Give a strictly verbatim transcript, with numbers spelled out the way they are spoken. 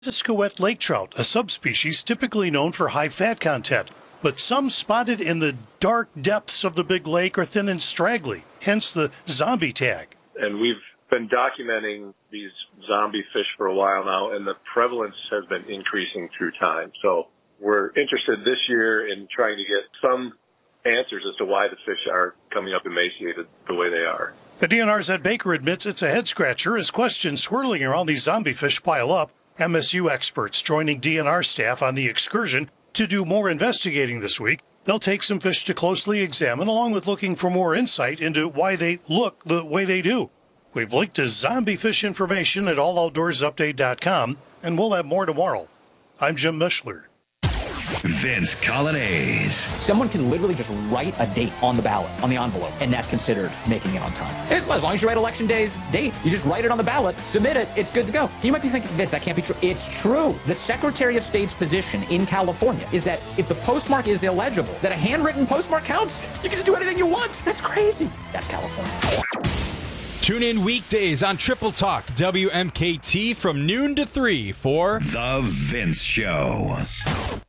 Scowet lake trout, a subspecies typically known for high fat content, but some spotted in the dark depths of the big lake are thin and straggly, hence the zombie tag. And we've been documenting these zombie fish for a while now, and the prevalence has been increasing through time. So we're interested this year in trying to get some answers as to why the fish are coming up emaciated the way they are. The D N R's Ed Baker admits it's a head-scratcher as questions swirling around these zombie fish pile up. M S U experts joining D N R staff on the excursion to do more investigating this week. They'll take some fish to closely examine, along with looking for more insight into why they look the way they do. We've linked to zombie fish information at all outdoors update dot com, and we'll have more tomorrow. I'm Jim Mishler. Vince Coglianese. Someone can literally just write a date on the ballot, on the envelope, and that's considered making it on time. As long as you write election day's date, you just write it on the ballot, submit it, it's good to go. You might be thinking, Vince, that can't be true. It's true. The Secretary of State's position in California is that if the postmark is illegible, that a handwritten postmark counts. You can just do anything you want. That's crazy. That's California. Tune in weekdays on Triple Talk W M K T from noon to three for The Vince Show.